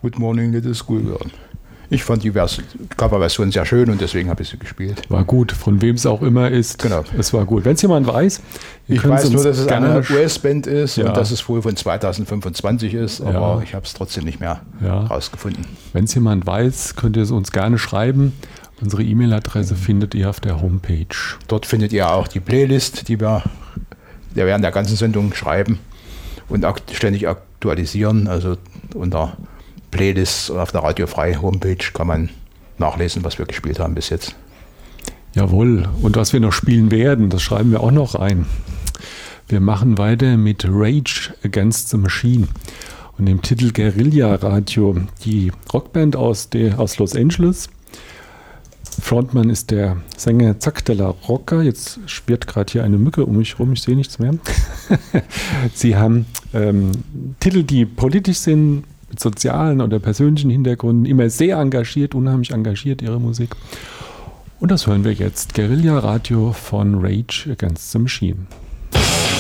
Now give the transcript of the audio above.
Good Morning Little Schoolgirl. Ich fand die Coverversion sehr schön und deswegen habe ich sie gespielt. War gut, von wem es auch immer ist. Genau. Es war gut. Wenn es jemand weiß, ich weiß nur, dass es eine US-Band ist und dass es wohl von 2025 ist, aber ich habe es trotzdem nicht mehr rausgefunden. Wenn es jemand weiß, könnt ihr es uns gerne schreiben. Unsere E-Mail-Adresse findet ihr auf der Homepage. Dort findet ihr auch die Playlist, die wir während der ganzen Sendung schreiben und ständig aktualisieren. Also unter Playlists auf der Radio Frei Homepage kann man nachlesen, was wir gespielt haben bis jetzt. Jawohl. Und was wir noch spielen werden, das schreiben wir auch noch rein. Wir machen weiter mit Rage Against the Machine und dem Titel Guerilla Radio. Die Rockband aus Los Angeles. Frontmann ist der Sänger Zack de la Rocca. Jetzt schwirrt gerade hier eine Mücke um mich rum, ich sehe nichts mehr. Sie haben Titel, die politisch sind, mit sozialen oder persönlichen Hintergründen, immer sehr engagiert, unheimlich engagiert, ihre Musik. Und das hören wir jetzt. Guerilla Radio von Rage Against the Machine.